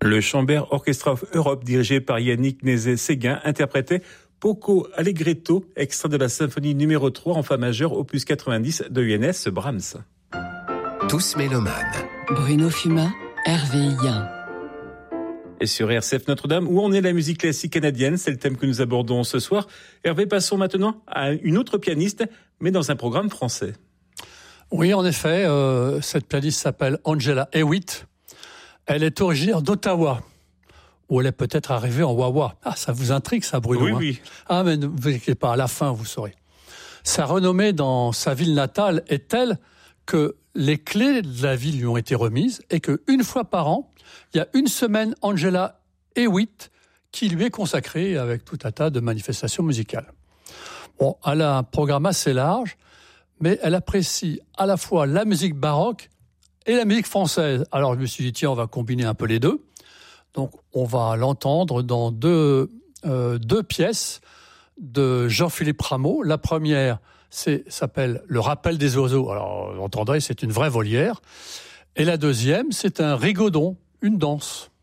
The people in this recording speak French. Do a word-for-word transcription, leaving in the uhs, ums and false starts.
Le Chambers Orchestra of Europe, dirigé par Yannick Nézet-Séguin, interprétait Poco Allegretto, extrait de la symphonie numéro trois en fa majeur, opus quatre-vingt-dix de Johannes Brahms. Tous mélomanes. Bruno Fumat, Hervé Yen. Et sur R C F Notre-Dame, où en est la musique classique canadienne? C'est le thème que nous abordons ce soir. Hervé, passons maintenant à une autre pianiste, mais dans un programme français. Oui, en effet, euh, cette pianiste s'appelle Angela Hewitt. Elle est originaire d'Ottawa, où elle est peut-être arrivée en Wawa. Ah, ça vous intrigue, ça, Bruno? Oui, hein oui. Ah, mais ne vous inquiétez pas, à la fin, vous saurez. Sa renommée dans sa ville natale est telle que les clés de la ville lui ont été remises et qu'une fois par an, il y a une semaine Angela Hewitt qui lui est consacrée avec tout un tas de manifestations musicales. Bon, elle a un programme assez large, mais elle apprécie à la fois la musique baroque et la musique française. Alors je me suis dit, tiens, on va combiner un peu les deux. Donc on va l'entendre dans deux, euh, deux pièces de Jean-Philippe Rameau. La première c'est, s'appelle « Le rappel des oiseaux ». Alors vous entendrez, c'est une vraie volière. Et la deuxième, c'est un rigodon, une danse.